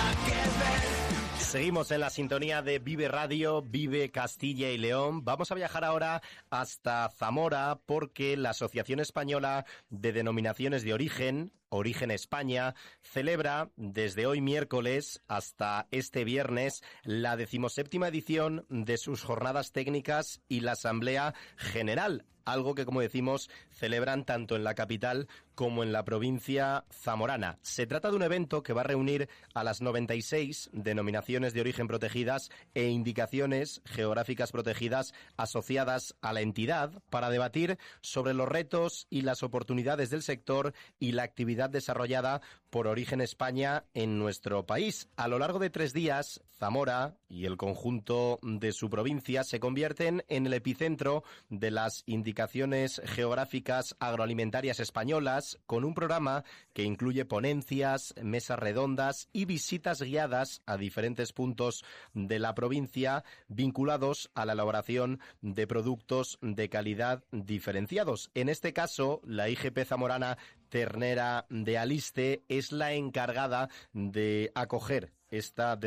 Seguimos en la sintonía de Vive Radio, Vive Castilla y León. Vamos a viajar ahora hasta Zamora porque la Asociación Española de Denominaciones de Origen, Origen España, celebra desde hoy miércoles hasta este viernes la 17ª edición de sus jornadas técnicas y la Asamblea General. Algo que, como decimos, celebran tanto en la capital como en la provincia zamorana. Se trata de un evento que va a reunir a las 96 denominaciones de origen protegidas e indicaciones geográficas protegidas asociadas a la entidad para debatir sobre los retos y las oportunidades del sector y la actividad desarrollada por Origen España en nuestro país. A lo largo de 3 días, Zamora y el conjunto de su provincia se convierten en el epicentro de las indicaciones geográficas agroalimentarias españolas, con un programa que incluye ponencias, mesas redondas y visitas guiadas a diferentes puntos de la provincia vinculados a la elaboración de productos de calidad diferenciados. En este caso, la IGP zamorana Ternera de Aliste es la encargada de acoger esta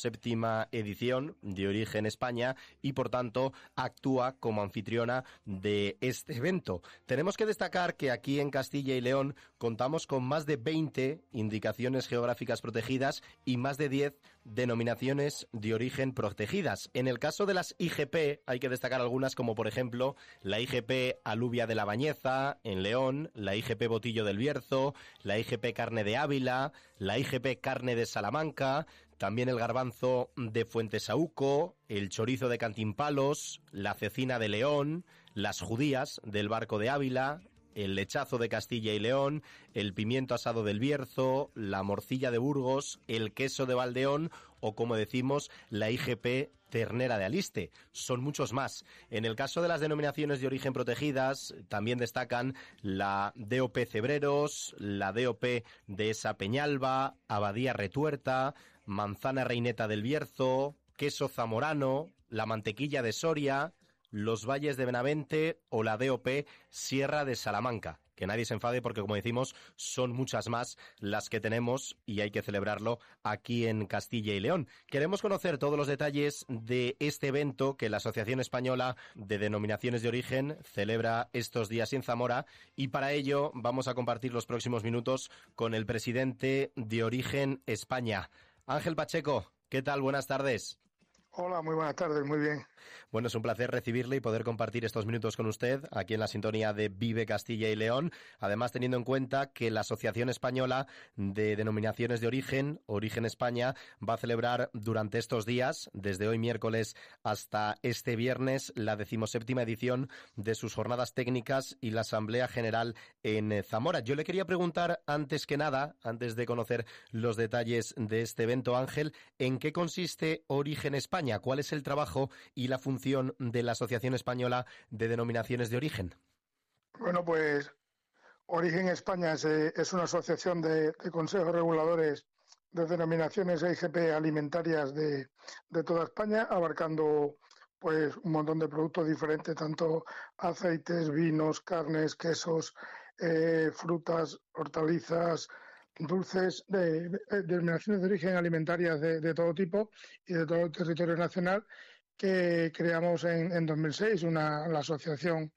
17ª edición de Origen España y, por tanto, actúa como anfitriona de este evento. Tenemos que destacar que aquí en Castilla y León contamos con más de 20 indicaciones geográficas protegidas y más de 10 denominaciones de origen protegidas. En el caso de las IGP hay que destacar algunas como, por ejemplo, la IGP Alubia de la Bañeza en León, la IGP Botillo del Bierzo, la IGP Carne de Ávila, la IGP Carne de Salamanca, también el garbanzo de Fuentesauco, el chorizo de Cantimpalos, la cecina de León, las judías del Barco de Ávila, el lechazo de Castilla y León, el pimiento asado del Bierzo, la morcilla de Burgos, el queso de Valdeón o, como decimos, la IGP Ternera de Aliste. Son muchos más. En el caso de las denominaciones de origen protegidas, también destacan la DOP Cebreros, la DOP Dehesa Peñalba, Abadía Retuerta, manzana reineta del Bierzo, queso zamorano, la mantequilla de Soria, los valles de Benavente o la DOP Sierra de Salamanca. Que nadie se enfade porque, como decimos, son muchas más las que tenemos y hay que celebrarlo aquí en Castilla y León. Queremos conocer todos los detalles de este evento que la Asociación Española de Denominaciones de Origen celebra estos días en Zamora y para ello vamos a compartir los próximos minutos con el presidente de Origen España. Ángel Pacheco, ¿qué tal? Buenas tardes. Hola, muy buenas tardes, muy bien. Bueno, es un placer recibirle y poder compartir estos minutos con usted aquí en la sintonía de Vive Castilla y León. Además, teniendo en cuenta que la Asociación Española de Denominaciones de Origen, Origen España, va a celebrar durante estos días, desde hoy miércoles hasta este viernes, la 17ª edición de sus jornadas técnicas y la Asamblea General en Zamora. Yo le quería preguntar, antes que nada, antes de conocer los detalles de este evento, Ángel, ¿en qué consiste Origen España? ¿Cuál es el trabajo y la función de la Asociación Española de Denominaciones de Origen? Bueno, pues Origen España es una asociación de consejos reguladores de denominaciones IGP alimentarias de toda España, abarcando pues un montón de productos diferentes, tanto aceites, vinos, carnes, quesos, frutas, hortalizas, dulces, de denominaciones de origen alimentarias de todo tipo y de todo el territorio nacional, que creamos en 2006, la asociación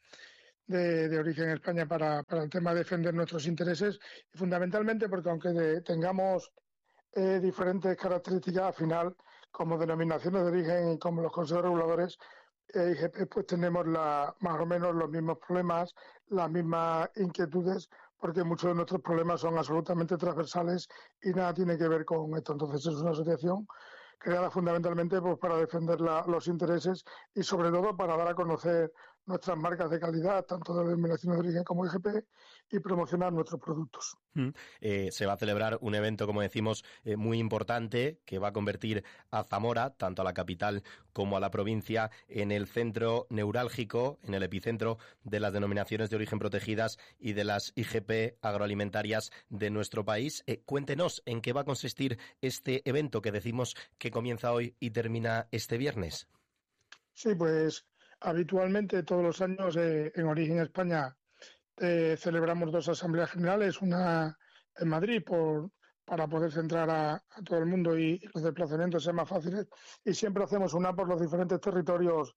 de Origen España para el tema de defender nuestros intereses y fundamentalmente porque aunque tengamos diferentes características, al final, como denominaciones de origen y como los consejos reguladores, IGP, pues tenemos más o menos los mismos problemas, las mismas inquietudes, porque muchos de nuestros problemas son absolutamente transversales y nada tiene que ver con esto. Entonces es una asociación creada fundamentalmente pues para defender los intereses y sobre todo para dar a conocer nuestras marcas de calidad, tanto de denominaciones de origen como IGP, y promocionar nuestros productos. Se va a celebrar un evento, como decimos, muy importante que va a convertir a Zamora, tanto a la capital como a la provincia, en el centro neurálgico, en el epicentro de las denominaciones de origen protegidas y de las IGP agroalimentarias de nuestro país. Cuéntenos en qué va a consistir este evento que decimos que comienza hoy y termina este viernes. Sí, pues habitualmente todos los años en Origen España celebramos 2 asambleas generales, una en Madrid por para poder centrar a todo el mundo y los desplazamientos sean más fáciles. Y siempre hacemos una por los diferentes territorios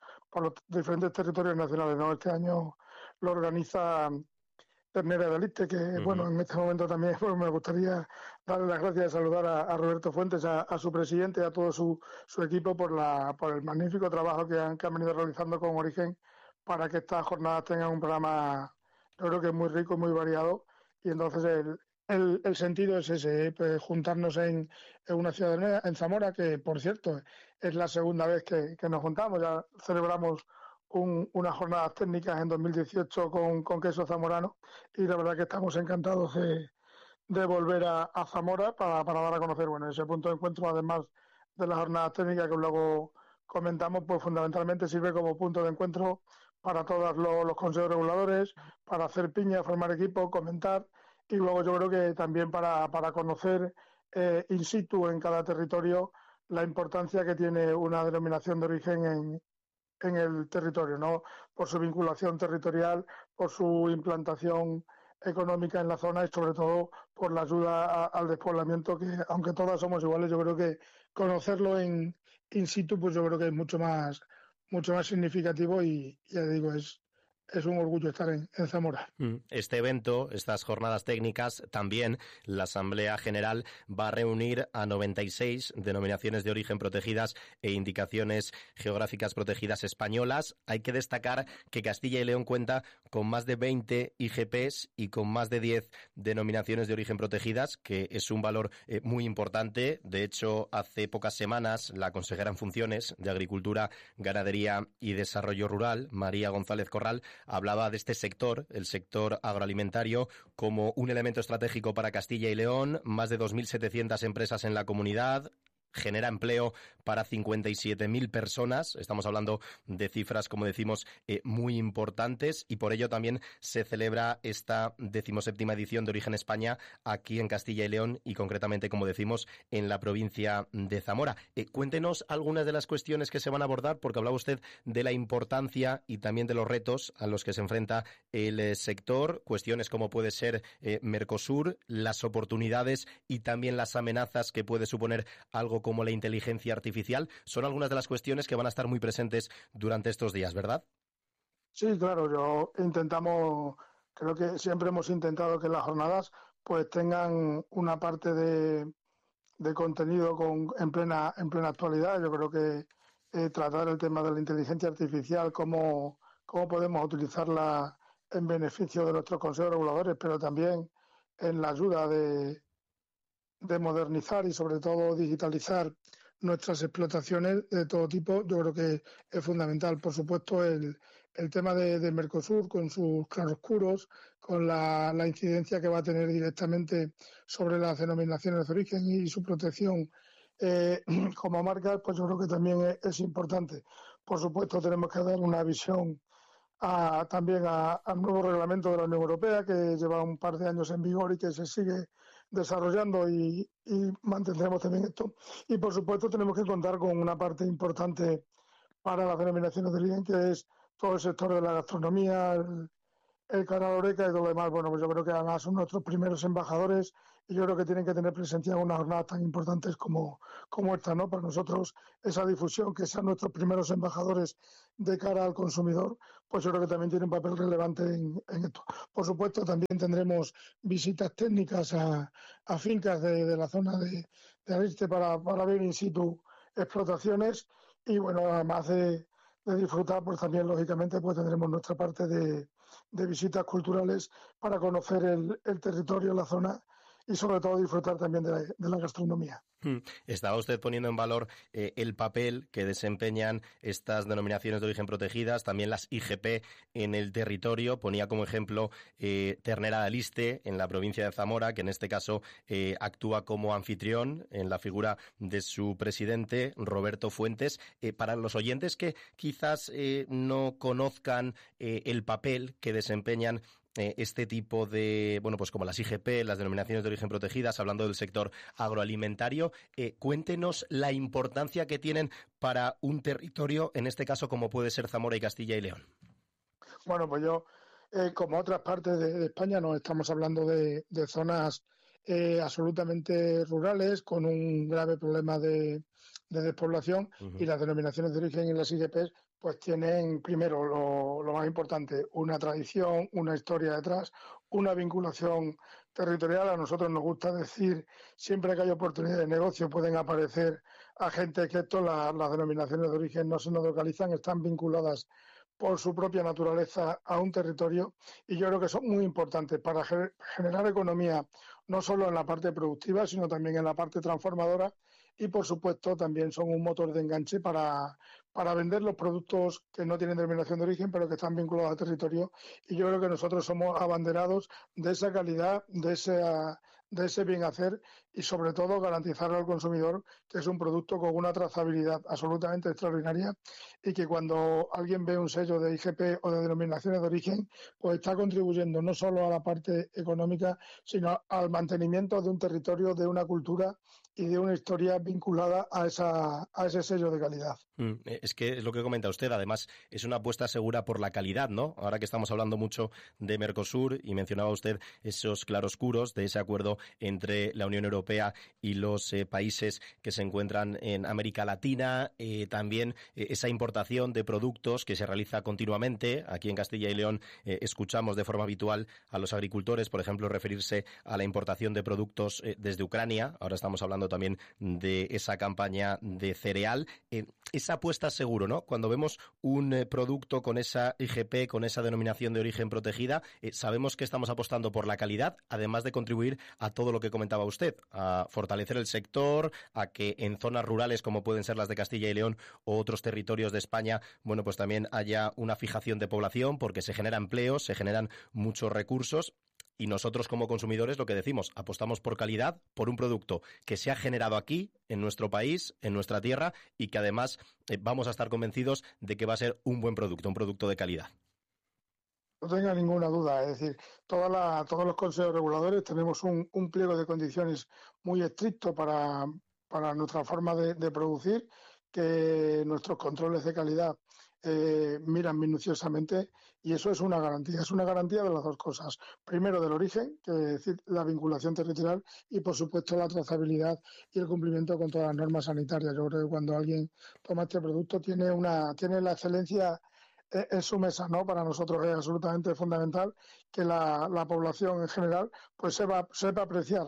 nacionales, ¿no? Este año lo organiza Ternera de Aliste, que bueno, en este momento también pues, me gustaría darle las gracias y saludar a Roberto Fuentes, a su presidente, a todo su equipo por el magnífico trabajo que han venido realizando con Origen para que estas jornadas tengan un programa, yo creo que muy rico y muy variado. Y entonces el sentido es ese, pues, juntarnos en una ciudad, en Zamora, que por cierto es la segunda vez que nos juntamos. Ya celebramos unas jornadas técnicas en 2018 con queso zamorano y la verdad que estamos encantados de volver a Zamora para dar a conocer ese punto de encuentro, además de las jornadas técnicas que luego comentamos, pues fundamentalmente sirve como punto de encuentro para todos los consejos reguladores, para hacer piña, formar equipo, comentar y luego yo creo que también para conocer in situ en cada territorio la importancia que tiene una denominación de origen en el territorio, ¿no? Por su vinculación territorial, por su implantación económica en la zona y sobre todo por la ayuda al despoblamiento, que aunque todas somos iguales, yo creo que conocerlo in situ, pues yo creo que es mucho más significativo y ya digo, es un orgullo estar en Zamora. Este evento, estas jornadas técnicas, también la Asamblea General va a reunir a 96 denominaciones de origen protegidas e indicaciones geográficas protegidas españolas. Hay que destacar que Castilla y León cuenta con más de 20 IGPs y con más de 10 denominaciones de origen protegidas, que es un valor muy importante. De hecho, hace pocas semanas, la consejera en funciones de Agricultura, Ganadería y Desarrollo Rural, María González Corral, hablaba de este sector, el sector agroalimentario, como un elemento estratégico para Castilla y León, más de 2.700 empresas en la comunidad, genera empleo para 57.000 personas. Estamos hablando de cifras, como decimos, muy importantes y por ello también se celebra esta 17ª edición de Origen España aquí en Castilla y León y concretamente, como decimos, en la provincia de Zamora. Cuéntenos algunas de las cuestiones que se van a abordar, porque hablaba usted de la importancia y también de los retos a los que se enfrenta el sector, cuestiones como puede ser Mercosur, las oportunidades y también las amenazas que puede suponer algo como la inteligencia artificial, son algunas de las cuestiones que van a estar muy presentes durante estos días, ¿verdad? Sí, claro, creo que siempre hemos intentado que las jornadas pues tengan una parte de contenido en plena actualidad. Yo creo que tratar el tema de la inteligencia artificial, cómo podemos utilizarla en beneficio de nuestros consejos reguladores, pero también en la ayuda de modernizar y sobre todo digitalizar nuestras explotaciones de todo tipo, yo creo que es fundamental. Por supuesto, el tema de Mercosur con sus claroscuros, con la incidencia que va a tener directamente sobre las denominaciones de origen y su protección como marcas, pues yo creo que también es importante. Por supuesto, tenemos que dar una visión también al nuevo reglamento de la Unión Europea, que lleva un par de años en vigor y que se sigue desarrollando y mantendremos también esto. Y por supuesto tenemos que contar con una parte importante para las denominaciones de origen, que es todo el sector de la gastronomía, el canal Oreca y todo lo demás. Bueno, pues yo creo que además son nuestros primeros embajadores y yo creo que tienen que tener presencia en unas jornadas tan importantes como esta, ¿no? Para nosotros esa difusión, que sean nuestros primeros embajadores de cara al consumidor, pues yo creo que también tiene un papel relevante en esto. Por supuesto, también tendremos visitas técnicas a fincas de la zona de Aliste para ver in situ explotaciones y bueno, además de disfrutar, pues también lógicamente pues tendremos nuestra parte de visitas culturales para conocer el territorio, la zona y sobre todo disfrutar también de la gastronomía. Estaba usted poniendo en valor el papel que desempeñan estas denominaciones de origen protegidas, también las IGP en el territorio. Ponía como ejemplo Ternera de Aliste en la provincia de Zamora, que en este caso actúa como anfitrión en la figura de su presidente, Roberto Fuentes. Para los oyentes que quizás no conozcan el papel que desempeñan este tipo de, bueno, pues como las IGP, las denominaciones de origen protegidas, hablando del sector agroalimentario, cuéntenos la importancia que tienen para un territorio, en este caso como puede ser Zamora y Castilla y León. Bueno, pues como otras partes de España, no estamos hablando de zonas absolutamente rurales, con un grave problema de despoblación, y las denominaciones de origen y las IGPs pues tienen primero lo más importante, una tradición, una historia detrás, una vinculación territorial. A nosotros nos gusta decir, siempre que hay oportunidad de negocio pueden aparecer agentes que las denominaciones de origen no se nos localizan, están vinculadas por su propia naturaleza a un territorio, y yo creo que son muy importantes para generar economía, no solo en la parte productiva, sino también en la parte transformadora, y por supuesto también son un motor de enganche para vender los productos que no tienen denominación de origen pero que están vinculados al territorio, y yo creo que nosotros somos abanderados de esa calidad, de ese bien hacer, y sobre todo garantizar al consumidor que es un producto con una trazabilidad absolutamente extraordinaria, y que cuando alguien ve un sello de IGP o de denominaciones de origen, pues está contribuyendo no solo a la parte económica, sino al mantenimiento de un territorio, de una cultura y de una historia vinculada a ese sello de calidad. Es que es lo que comenta usted, además es una apuesta segura por la calidad, ¿no? Ahora que estamos hablando mucho de Mercosur y mencionaba usted esos claroscuros de ese acuerdo entre la Unión Europea y los países que se encuentran en América Latina, también esa importación de productos que se realiza continuamente. Aquí en Castilla y León escuchamos de forma habitual a los agricultores, por ejemplo, referirse a la importación de productos desde Ucrania. Ahora estamos hablando también de esa campaña de cereal. Esa apuesta seguro, ¿no? Cuando vemos un producto con esa IGP, con esa denominación de origen protegida, sabemos que estamos apostando por la calidad, además de contribuir a todo lo que comentaba usted, a fortalecer el sector, a que en zonas rurales como pueden ser las de Castilla y León o otros territorios de España, bueno, pues también haya una fijación de población porque se generan empleos, se generan muchos recursos. Y nosotros como consumidores lo que decimos, apostamos por calidad, por un producto que se ha generado aquí, en nuestro país, en nuestra tierra, y que además vamos a estar convencidos de que va a ser un buen producto, un producto de calidad. No tenga ninguna duda, es decir, todos los consejos reguladores tenemos un pliego de condiciones muy estricto para nuestra forma de producir, que nuestros controles de calidad miran minuciosamente, y eso es una garantía de las dos cosas. Primero, del origen, que es decir, la vinculación territorial, y por supuesto la trazabilidad y el cumplimiento con todas las normas sanitarias. Yo creo que cuando alguien toma este producto tiene la excelencia en su mesa, ¿no? Para nosotros es absolutamente fundamental que la población en general pues sepa apreciar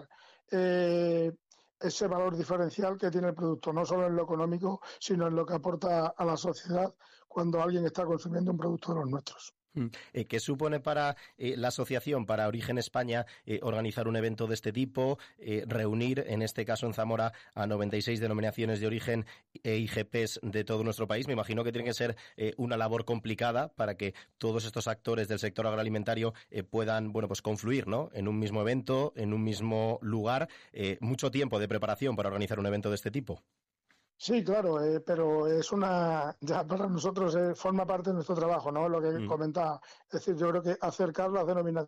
ese valor diferencial que tiene el producto, no solo en lo económico, sino en lo que aporta a la sociedad cuando alguien está consumiendo un producto de los nuestros. ¿Qué supone para la asociación, para Origen España, organizar un evento de este tipo, reunir, en este caso en Zamora, a 96 denominaciones de origen e IGPs de todo nuestro país? Me imagino que tiene que ser una labor complicada para que todos estos actores del sector agroalimentario puedan, bueno, pues confluir, ¿no?, en un mismo evento, en un mismo lugar. Mucho tiempo de preparación para organizar un evento de este tipo. Sí, claro, pero ya para nosotros forma parte de nuestro trabajo, ¿no? Lo que comentaba. Es decir, yo creo que acercar las denominaciones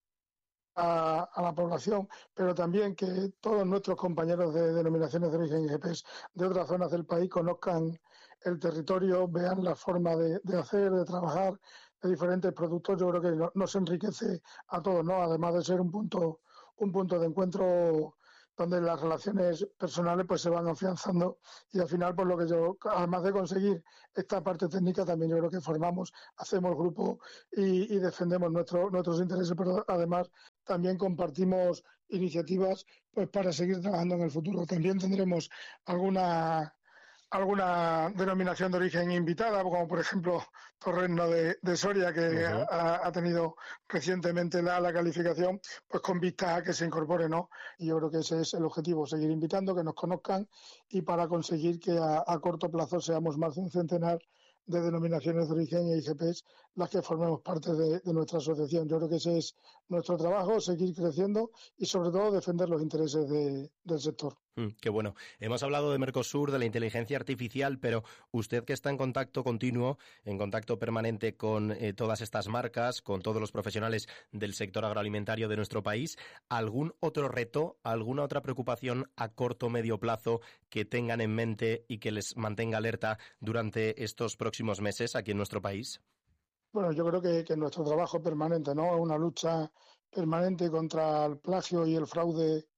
a la población, pero también que todos nuestros compañeros de denominaciones de origen IGPs de otras zonas del país conozcan el territorio, vean la forma de hacer, de trabajar, de diferentes productos. Yo creo que nos enriquece a todos, ¿no? Además de ser un punto de encuentro donde las relaciones personales pues se van afianzando, y al final, por lo que yo, además de conseguir esta parte técnica, también yo creo que hacemos grupo y defendemos nuestros intereses, pero además también compartimos iniciativas pues para seguir trabajando en el futuro. También tendremos alguna denominación de origen invitada, como por ejemplo Torreno de Soria, que ha tenido recientemente la calificación, pues con vistas a que se incorpore, ¿no? Y yo creo que ese es el objetivo, seguir invitando, que nos conozcan, y para conseguir que a corto plazo seamos más de un centenar de denominaciones de origen e IGPs las que formemos parte de nuestra asociación. Yo creo que ese es nuestro trabajo, seguir creciendo y sobre todo defender los intereses del sector. Qué bueno. Hemos hablado de Mercosur, de la inteligencia artificial, pero usted, que está en contacto continuo, en contacto permanente con todas estas marcas, con todos los profesionales del sector agroalimentario de nuestro país, ¿algún otro reto, alguna otra preocupación a corto o medio plazo que tengan en mente y que les mantenga alerta durante estos próximos meses aquí en nuestro país? Bueno, yo creo que nuestro trabajo permanente, ¿no? Es una lucha permanente contra el plagio y el fraude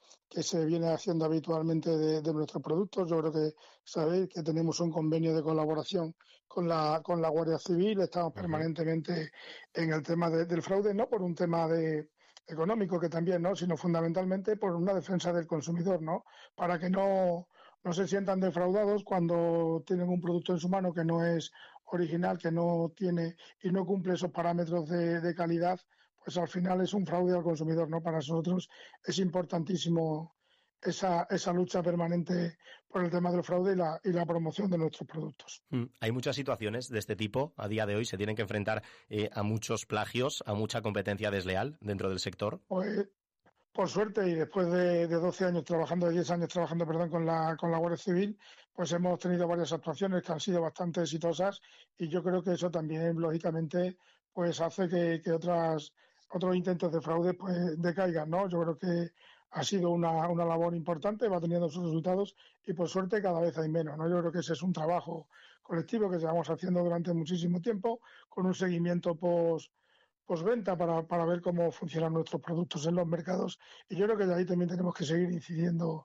que se viene haciendo habitualmente de nuestros productos. Yo creo que sabéis que tenemos un convenio de colaboración con la Guardia Civil, estamos permanentemente en el tema del fraude, no por un tema económico, que también, ¿no?, sino fundamentalmente por una defensa del consumidor, ¿no?, para que no se sientan defraudados cuando tienen un producto en su mano que no es original, que no tiene y no cumple esos parámetros de calidad. Pues al final es un fraude al consumidor, ¿no? Para nosotros es importantísimo esa lucha permanente por el tema del fraude y la promoción de nuestros productos. Hay muchas situaciones de este tipo a día de hoy. Se tienen que enfrentar a muchos plagios, a mucha competencia desleal dentro del sector. Pues, por suerte, y después de 12 años trabajando, de 10 años trabajando, con la Guardia Civil, pues hemos tenido varias actuaciones que han sido bastante exitosas, y yo creo que eso también, lógicamente, pues hace que otros intentos de fraude pues decaigan, ¿no? Yo creo que ha sido una labor importante, va teniendo sus resultados, y por suerte cada vez hay menos, ¿no? Yo creo que ese es un trabajo colectivo que llevamos haciendo durante muchísimo tiempo, con un seguimiento postventa para ver cómo funcionan nuestros productos en los mercados, y yo creo que de ahí también tenemos que seguir incidiendo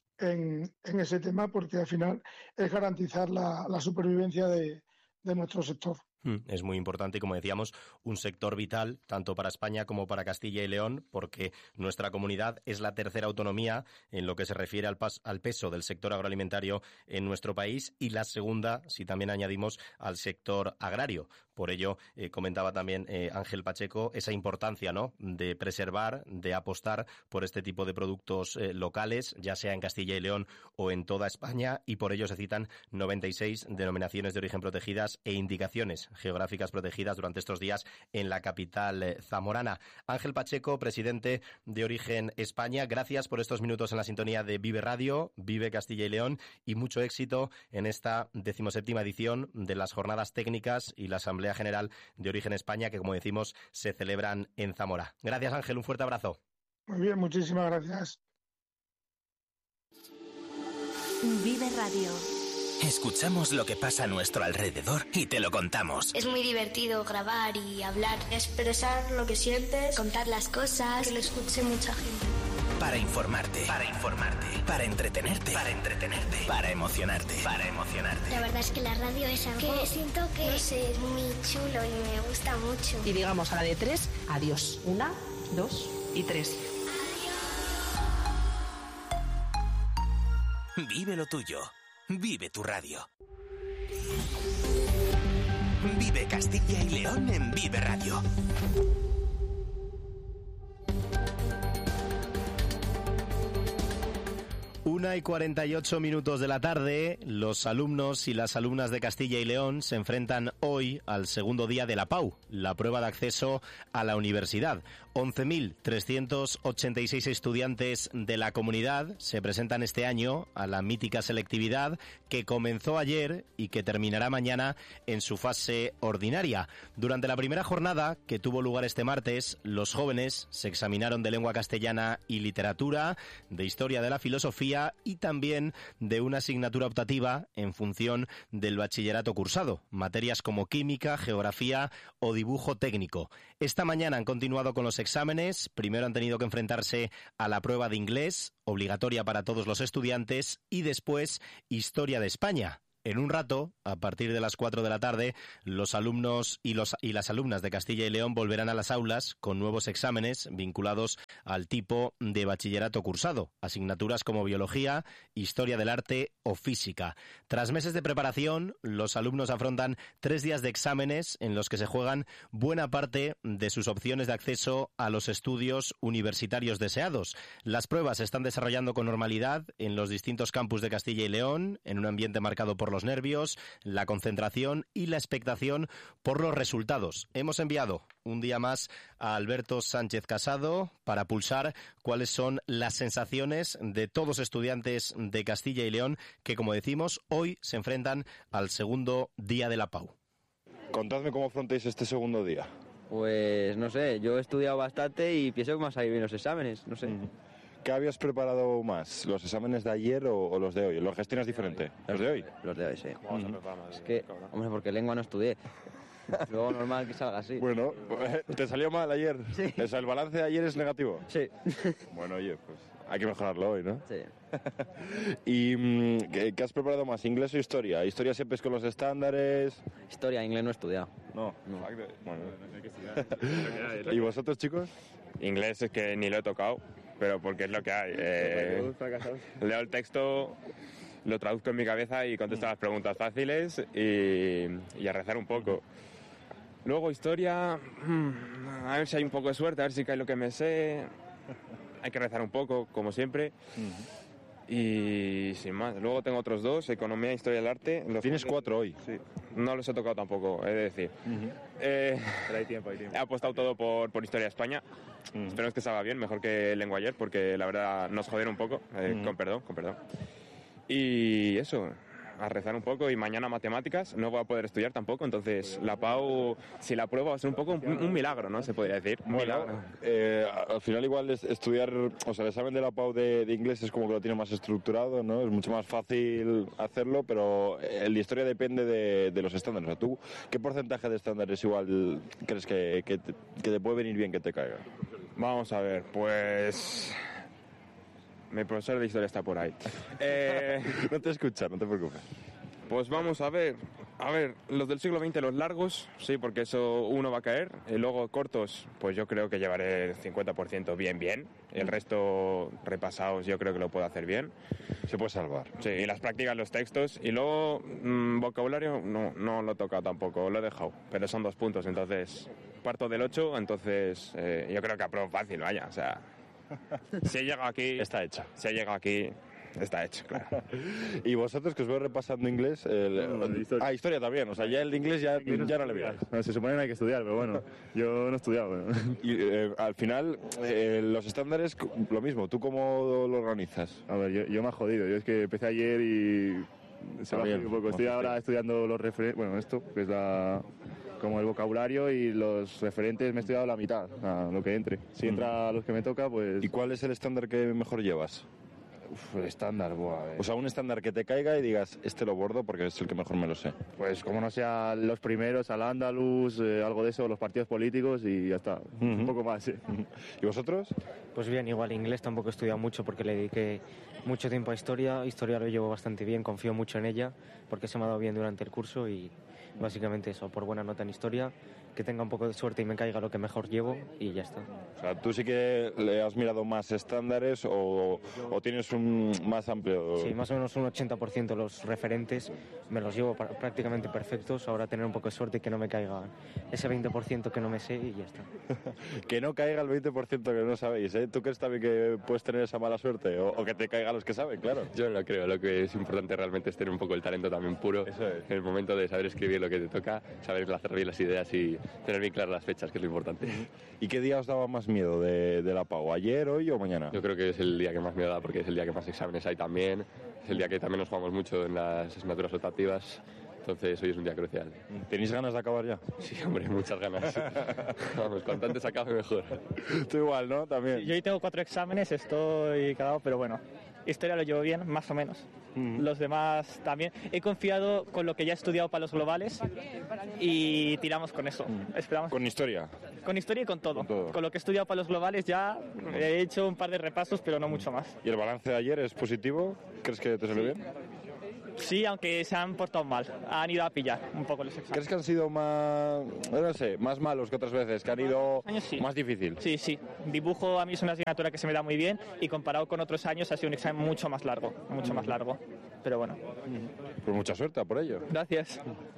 en ese tema, porque al final es garantizar la supervivencia de nuestro sector. Es muy importante y, como decíamos, un sector vital tanto para España como para Castilla y León, porque nuestra comunidad es la tercera autonomía en lo que se refiere al peso del sector agroalimentario en nuestro país, y la segunda, si también añadimos al sector agrario. Por ello, comentaba también Ángel Pacheco esa importancia, ¿no?, de preservar, de apostar por este tipo de productos locales, ya sea en Castilla y León o en toda España, y por ello se citan 96 denominaciones de origen protegidas e indicaciones geográficas protegidas durante estos días en la capital zamorana. Ángel Pacheco, presidente de Origen España, gracias por estos minutos en la sintonía de Vive Radio, Vive Castilla y León, y mucho éxito en esta 17ª edición de las Jornadas Técnicas y la Asamblea General de Origen España, que, como decimos, se celebran en Zamora. Gracias, Ángel, un fuerte abrazo. Muy bien, muchísimas gracias. Vive Radio. Escuchamos lo que pasa a nuestro alrededor y te lo contamos. Es muy divertido grabar y hablar, expresar lo que sientes, contar las cosas, que lo escuche mucha gente. Para informarte, para entretenerte, para emocionarte. La verdad es que la radio es algo que siento que es muy chulo y me gusta mucho. Y digamos a la de 3, adiós. 1, 2 y 3. Vive lo tuyo. Vive tu radio. Vive Castilla y León en Vive Radio. 1:48 de la tarde, los alumnos y las alumnas de Castilla y León se enfrentan hoy al segundo día de la PAU, la prueba de acceso a la universidad. 11.386 estudiantes de la comunidad se presentan este año a la mítica selectividad que comenzó ayer y que terminará mañana en su fase ordinaria. Durante la primera jornada, que tuvo lugar este martes, los jóvenes se examinaron de lengua castellana y literatura, de historia de la filosofía y también de una asignatura optativa en función del bachillerato cursado, materias como química, geografía o dibujo técnico. Esta mañana han continuado con los exámenes. Primero han tenido que enfrentarse a la prueba de inglés, obligatoria para todos los estudiantes, y después historia de España. En un rato, a partir de las 4 de la tarde, los alumnos y las alumnas de Castilla y León volverán a las aulas con nuevos exámenes vinculados al tipo de bachillerato cursado, asignaturas como biología, historia del arte o física. Tras meses de preparación, los alumnos afrontan 3 días de exámenes en los que se juegan buena parte de sus opciones de acceso a los estudios universitarios deseados. Las pruebas se están desarrollando con normalidad en los distintos campus de Castilla y León, en un ambiente marcado por los nervios, la concentración y la expectación por los resultados. Hemos enviado un día más a Alberto Sánchez Casado para pulsar cuáles son las sensaciones de todos los estudiantes de Castilla y León que, como decimos, hoy se enfrentan al segundo día de la PAU. Contadme cómo afrontáis este segundo día. Pues no sé, yo he estudiado bastante y pienso que me han salido bien los exámenes, no sé. ¿Qué habías preparado más? ¿Los exámenes de ayer o los de hoy? ¿Los gestionas diferente? ¿Los de hoy? Los de hoy, sí. Es que, hombre, porque lengua no estudié. Luego normal que salga así. Bueno, ¿te salió mal ayer? Sí. O sea, ¿el balance de ayer es negativo? Sí. Bueno, oye, pues Hay que mejorarlo hoy, ¿no? Sí. ¿Y qué has preparado más, inglés o historia? ¿Historia siempre es con los estándares? Historia, inglés no he estudiado. No. Bueno. ¿Y vosotros, chicos? Inglés es que ni lo he tocado, pero porque es lo que hay. Leo el texto, lo traduzco en mi cabeza y contesto las preguntas fáciles y a rezar un poco. Luego historia, a ver si hay un poco de suerte, a ver si cae lo que me sé. Hay que rezar un poco, como siempre. Y sin más. Luego tengo otros 2, economía e historia del arte. Tienes 4 hoy. Sí. No los he tocado tampoco, he de decir. Pero hay tiempo. He apostado todo por historia de España. Esperemos que salga bien, mejor que lengua ayer, porque la verdad nos jodieron un poco. Con perdón. Y eso, a rezar un poco. Y mañana matemáticas, no voy a poder estudiar tampoco. Entonces la PAU, si la pruebo, va a ser un poco un milagro, ¿no? Se podría decir. Un milagro. Al final igual estudiar, o sea, el examen de la PAU de inglés es como que lo tiene más estructurado, ¿no? Es mucho más fácil hacerlo, pero el de historia depende de los estándares. O sea, ¿tú qué porcentaje de estándares igual crees que te puede venir bien que te caiga? Vamos a ver, pues... Mi profesor de historia está por ahí. No te escucha, no te preocupes. Pues vamos a ver, los del siglo XX, los largos, sí, porque eso uno va a caer. Y luego cortos, pues yo creo que llevaré el 50% bien. El resto repasados yo creo que lo puedo hacer bien. Se puede salvar. Sí, y las prácticas, los textos. Y luego vocabulario no lo he tocado tampoco, lo he dejado. Pero son 2 puntos, entonces parto del 8, entonces yo creo que apruebo fácil, vaya, o sea... Si he llegado aquí... Está hecho. Si he llegado aquí... Está hecho, claro. ¿Y vosotros que os veo repasando inglés? Historia también, o sea, ya el de inglés ya no le miráis. No, se supone que no hay que estudiar, pero bueno, yo no he estudiado. Y al final, los estándares, lo mismo, ¿tú cómo lo organizas? A ver, yo me he jodido, yo es que empecé ayer y se me ha jodido un poco. Estoy ahora estudiando los referentes, bueno, esto, que es como el vocabulario, y los referentes me he estudiado la mitad, lo que entre. Si entra a los que me toca, pues... ¿Y cuál es el estándar que mejor llevas? El estándar, O sea, un estándar que te caiga y digas, este lo bordo porque es el que mejor me lo sé. Pues como no sea los primeros, al Andaluz, algo de eso, los partidos políticos y ya está. Un poco más, sí. ¿Y vosotros? Pues bien, igual inglés tampoco he estudiado mucho porque le dediqué mucho tiempo a historia. Historia lo llevo bastante bien, confío mucho en ella porque se me ha dado bien durante el curso y básicamente eso, por buena nota en historia, que tenga un poco de suerte y me caiga lo que mejor llevo y ya está. O sea, ¿tú sí que le has mirado más estándares o tienes un más amplio? Sí, más o menos un 80% los referentes me los llevo prácticamente perfectos. Ahora tener un poco de suerte y que no me caiga ese 20% que no me sé y ya está. Que no caiga el 20% que no sabéis, ¿eh? ¿Tú crees también que puedes tener esa mala suerte o que te caiga los que saben, claro? Yo no lo creo, lo que es importante realmente es tener un poco el talento también puro. Eso es. En el momento de saber escribir lo que te toca, saber hacer bien las ideas y tener bien claras las fechas, que es lo importante. ¿Y qué día os daba más miedo de la PAU? ¿Ayer, hoy o mañana? Yo creo que es el día que más miedo da porque es el día que más exámenes hay también, es el día que también nos jugamos mucho en las asignaturas optativas, entonces hoy es un día crucial. ¿Tenéis ganas de acabar ya? Sí, hombre, muchas ganas. Vamos, cuanto antes acabe mejor. Tú igual, ¿no? También. Sí, yo hoy tengo 4 exámenes, estoy cagado, pero bueno, historia lo llevo bien, más o menos. Los demás también. He confiado con lo que ya he estudiado para los globales y tiramos con eso. Esperamos. ¿Con historia? Con historia y con todo. Con lo que he estudiado para los globales ya he hecho un par de repasos, pero no mucho más. ¿Y el balance de ayer es positivo? ¿Crees que te salió bien? Sí, aunque se han portado mal. Han ido a pillar un poco los exámenes. ¿Crees que han sido más, no sé, más malos que otras veces? ¿Que han ido más difícil? Sí, sí. Dibujo a mí es una asignatura que se me da muy bien y comparado con otros años ha sido un examen mucho más largo. Pero bueno. Pues mucha suerte por ello. Gracias.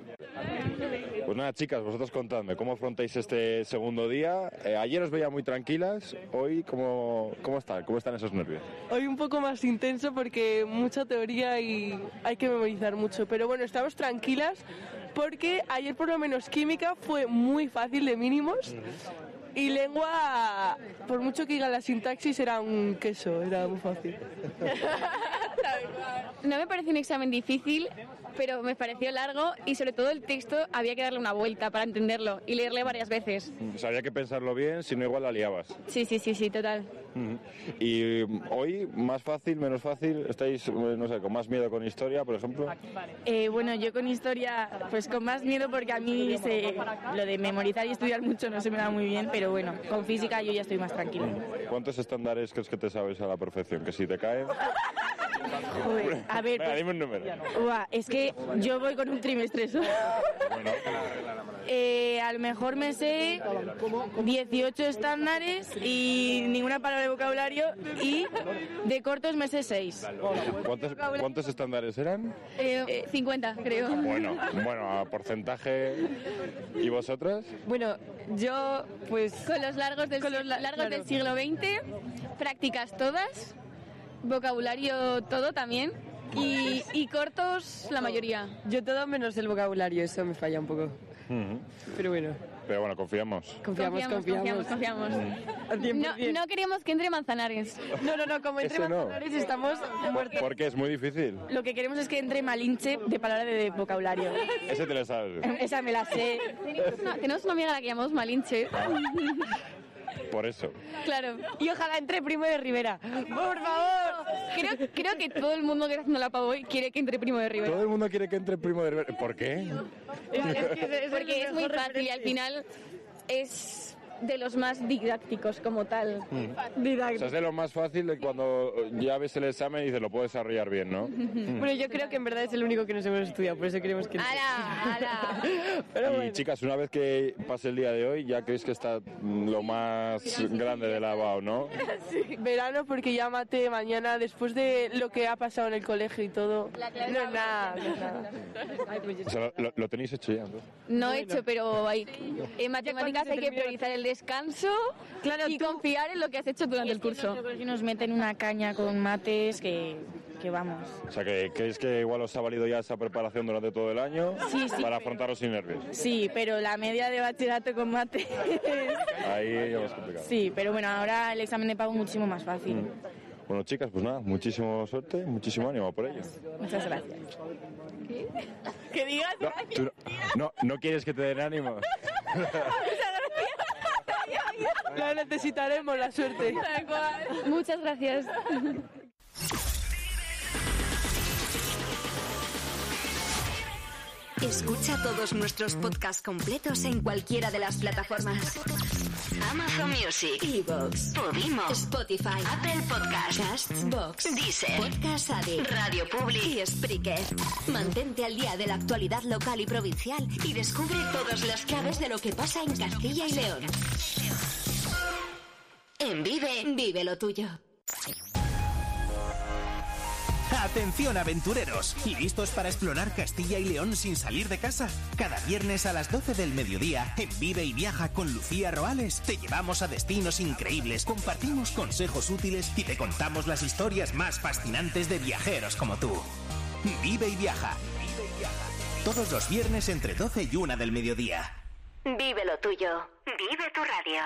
Pues nada, chicas, vosotros contadme, ¿cómo afrontáis este segundo día? Ayer os veía muy tranquilas, hoy, ¿cómo están esos nervios? Hoy un poco más intenso porque mucha teoría y hay que memorizar mucho, pero bueno, estamos tranquilas porque ayer por lo menos química fue muy fácil de mínimos y lengua, por mucho que diga la sintaxis, era un queso, era muy fácil. No me pareció un examen difícil, pero me pareció largo y sobre todo el texto había que darle una vuelta para entenderlo y leerle varias veces. O sea, había que pensarlo bien, si no igual la liabas. Sí, total. ¿Y hoy, más fácil, menos fácil? ¿Estáis, no sé, con más miedo con historia, por ejemplo? Bueno, yo con historia, pues con más miedo porque a mí lo de memorizar y estudiar mucho no se me da muy bien, pero bueno, con física yo ya estoy más tranquila. ¿Cuántos estándares crees que te sabes a la perfección? Que si te caen... Joder, a ver, venga, dime un número. Es que yo voy con un trimestre solo. Bueno. A lo mejor me sé 18 estándares y ninguna palabra de vocabulario, y de cortos me sé 6. ¿Cuántos estándares eran? 50, creo. Bueno, a porcentaje. ¿Y vosotras? Bueno, yo pues con los largos del siglo XX, prácticas todas, vocabulario todo también, y cortos la mayoría. Yo todo menos el vocabulario, eso me falla un poco. Pero bueno. Pero bueno, confiamos. Confiamos. No queríamos que entre Manzanares. No, como entre Manzanares estamos muertos. ¿Por qué? Es muy difícil. Lo que queremos es que entre Malinche de palabra de vocabulario. Ese te lo sabes. Esa me la sé. Tenemos una amiga a la que llamamos Malinche. Por eso. Claro. Y ojalá entre Primo de Rivera. ¡Por favor! Creo que todo el mundo que está haciendo la pavo hoy quiere que entre Primo de Rivera. Todo el mundo quiere que entre Primo de Rivera. ¿Por qué? Porque es muy fácil y al final es de los más didácticos como tal. O sea, es de lo más fácil de cuando ya ves el examen y dices, lo puedo desarrollar bien, ¿no? Bueno, yo creo que en verdad es el único que nos hemos estudiado, por eso queremos que... ¡Hala! Pero bueno. Y chicas, una vez que pase el día de hoy, ya creéis que está lo más grande de la BAO, ¿no? Sí. Verano, porque ya mate mañana, después de lo que ha pasado en el colegio y todo. No es nada. O sea, lo tenéis hecho ya, ¿no? No he hecho, pero en matemáticas hay que priorizar el descanso y confiar en lo que has hecho durante el curso. Y nos meten una caña con mates que vamos. O sea, que ¿creéis que igual os ha valido ya esa preparación durante todo el año para afrontarlo sin nervios? Sí, pero la media de bachillerato con mates... Ahí ya es complicado. Sí, pero bueno, ahora el examen de pago es muchísimo más fácil. Bueno, chicas, pues nada, muchísima suerte, muchísimo ánimo por ello. Muchas gracias. ¿Qué? ¿Que digas gracias? No quieres que te den ánimo. La necesitaremos, la suerte. Muchas gracias. Escucha todos nuestros podcasts completos en cualquiera de las plataformas: Amazon Music, iVoox, Podimo, Spotify, Apple Podcasts, Castbox, Deezer, Podcast Addict, Radio Public y Spreaker. Mantente al día de la actualidad local y provincial y descubre todas las claves de lo que pasa en Castilla y León. En Vive lo tuyo. Atención aventureros, ¿listos para explorar Castilla y León sin salir de casa? Cada viernes a las 12 del mediodía, en Vive y Viaja con Lucía Roales, te llevamos a destinos increíbles, compartimos consejos útiles y te contamos las historias más fascinantes de viajeros como tú. Vive y Viaja. Todos los viernes entre 12 y 1 del mediodía. Vive lo tuyo. Vive tu radio.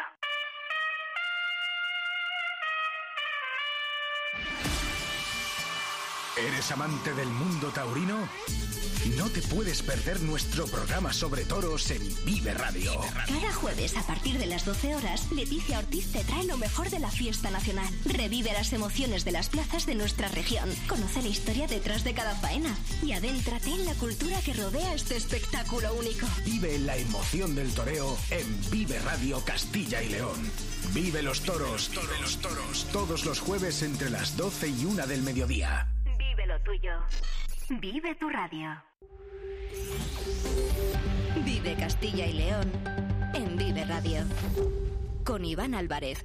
¿Eres amante del mundo taurino? No te puedes perder nuestro programa sobre toros en Vive Radio. Cada jueves a partir de las 12 horas, Leticia Ortiz te trae lo mejor de la fiesta nacional. Revive las emociones de las plazas de nuestra región. Conoce la historia detrás de cada faena y adéntrate en la cultura que rodea este espectáculo único. Vive la emoción del toreo en Vive Radio Castilla y León. Vive los toros. Todos los jueves entre las 12 y 1 del mediodía. Vive lo tuyo. Vive tu radio. Vive Castilla y León en Vive Radio. Con Iván Álvarez.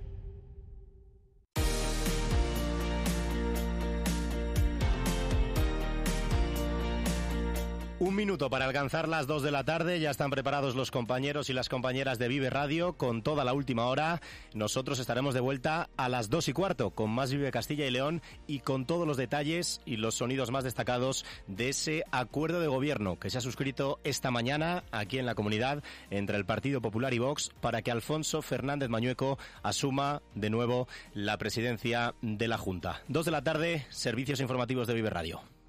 Un minuto para alcanzar las 2 de la tarde. Ya están preparados los compañeros y las compañeras de Vive Radio con toda la última hora. Nosotros estaremos de vuelta a las 2:15 con más Vive Castilla y León y con todos los detalles y los sonidos más destacados de ese acuerdo de gobierno que se ha suscrito esta mañana aquí en la comunidad entre el Partido Popular y Vox para que Alfonso Fernández Mañueco asuma de nuevo la presidencia de la Junta. 2 de la tarde, servicios informativos de Vive Radio.